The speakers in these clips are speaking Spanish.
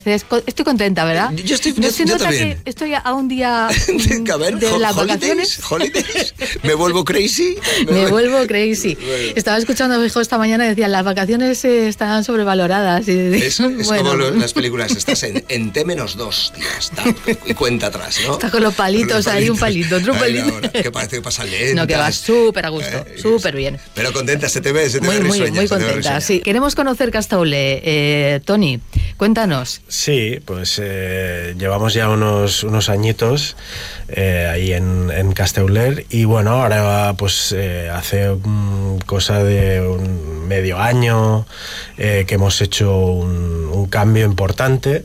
Estoy contenta, ¿verdad? Yo estoy, ¿No se yo nota también. que estoy a un día de las vacaciones? Holidays. ¿Me vuelvo crazy? Me vuelvo crazy. Bueno. Estaba escuchando a mi hijo esta mañana y decía, las vacaciones están sobrevaloradas. Es bueno. como las películas, estás en T-2 días, y cuenta atrás, ¿no? Estás con los palitos ahí, un palito, otro palito. Ahora, que parece que pasa lento. No, que va súper a gusto, súper bien. Pero contenta, se te ve risueña. Muy contenta, sí. Queremos conocer Castaule. Tony, cuéntanos. Sí, pues llevamos ya unos añitos ahí en Casteuler y bueno, ahora pues hace cosa de un medio año que hemos hecho un cambio importante,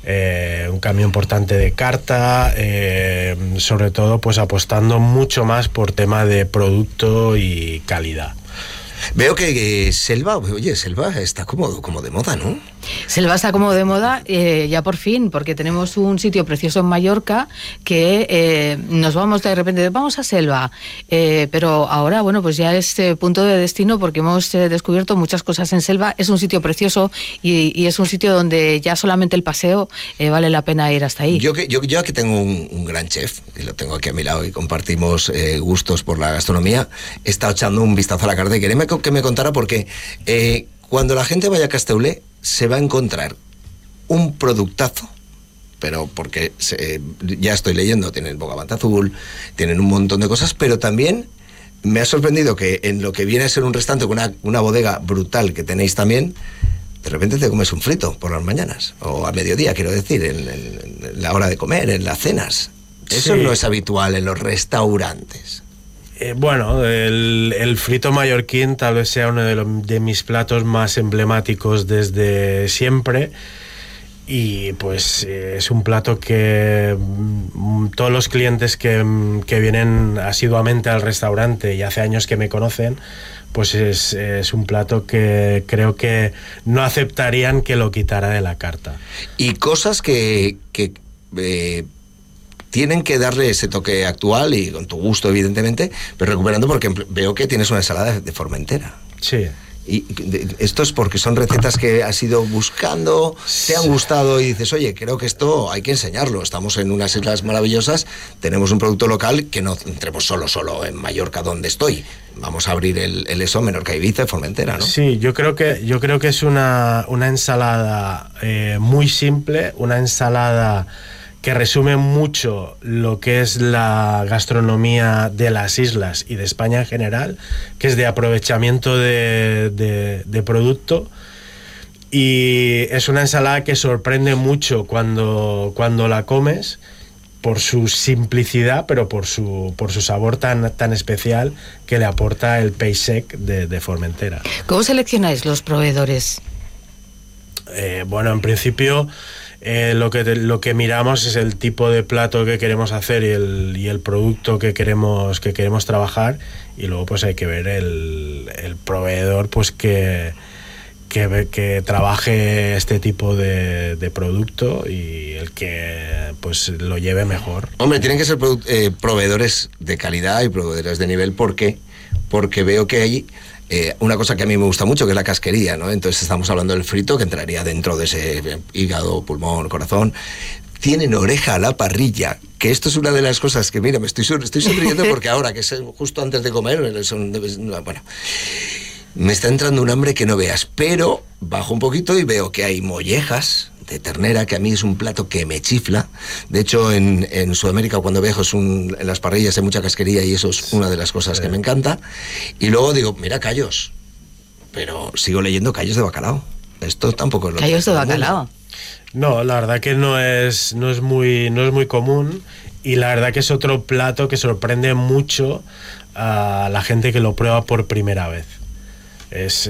de carta, sobre todo pues apostando mucho más por tema de producto y calidad. Veo que Selva está como de moda, ¿no? Selva está como de moda ya por fin, porque tenemos un sitio precioso en Mallorca que nos vamos de repente, vamos a Selva, pero ahora, bueno, pues ya es punto de destino porque hemos descubierto muchas cosas en Selva. Es un sitio precioso y es un sitio donde ya solamente el paseo vale la pena ir hasta ahí. Yo aquí tengo un gran chef, y lo tengo aquí a mi lado y compartimos gustos por la gastronomía. He estado echando un vistazo a la carta y quería que me contara porque cuando la gente vaya a Castaule se va a encontrar un productazo, pero porque ya estoy leyendo, tienen bogavante azul, tienen un montón de cosas, pero también me ha sorprendido que en lo que viene a ser un restaurante con una bodega brutal que tenéis también, de repente te comes un frito por las mañanas, o a mediodía, quiero decir, en la hora de comer, en las cenas. Eso sí. No es habitual en los restaurantes. Bueno, el frito mallorquín tal vez sea uno de mis platos más emblemáticos desde siempre y pues es un plato que todos los clientes que vienen asiduamente al restaurante y hace años que me conocen, pues es un plato que creo que no aceptarían que lo quitara de la carta. Y cosas que tienen que darle ese toque actual y con tu gusto, evidentemente, pero recuperando porque veo que tienes una ensalada de Formentera. Sí. Y esto es porque son recetas que has ido buscando, te han gustado y dices, oye, creo que esto hay que enseñarlo. Estamos en unas islas maravillosas, tenemos un producto local que no entremos solo en Mallorca donde estoy. Vamos a abrir el ESO Menorca, Ibiza y Formentera, ¿no? Sí, yo creo que es una ensalada muy simple, una ensalada que resume mucho lo que es la gastronomía de las islas y de España en general, que es de aprovechamiento de producto, y es una ensalada que sorprende mucho cuando la comes por su simplicidad, pero por su sabor tan especial que le aporta el peix sec de Formentera. ¿Cómo seleccionáis los proveedores? Bueno, en principio lo que miramos es el tipo de plato que queremos hacer y el producto que queremos trabajar, y luego pues hay que ver el proveedor pues que trabaje este tipo de producto y el que pues lo lleve mejor. Hombre, tienen que ser proveedores de calidad y proveedores de nivel porque veo que hay una cosa que a mí me gusta mucho, que es la casquería, ¿no? Entonces estamos hablando del frito, que entraría dentro de ese hígado, pulmón, corazón. Tienen oreja a la parrilla, que esto es una de las cosas que, mira, me estoy sonriendo porque ahora, que es justo antes de comer, bueno, me está entrando un hambre que no veas, pero bajo un poquito y veo que hay mollejas de ternera, que a mí es un plato que me chifla. De hecho, en Sudamérica, cuando viajo, en las parrillas hay mucha casquería y eso es una de las cosas que me encanta. Y luego digo, mira, callos, pero sigo leyendo callos de bacalao. Esto tampoco es lo callos de bacalao. No, la verdad que no es muy común, y la verdad que es otro plato que sorprende mucho a la gente que lo prueba por primera vez. Es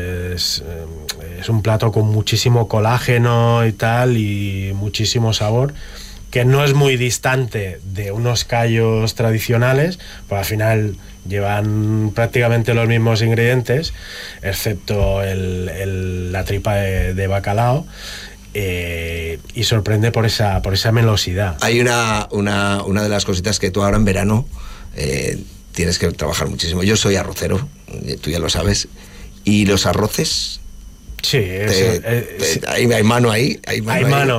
un plato con muchísimo colágeno y tal, y muchísimo sabor, que no es muy distante de unos callos tradicionales, pues al final llevan prácticamente los mismos ingredientes, excepto la tripa de bacalao, y sorprende por esa melosidad. Hay una de las cositas que tú ahora en verano tienes que trabajar muchísimo. Yo soy arrocero, tú ya lo sabes, y los arroces... Sí, hay mano ahí. Hay mano.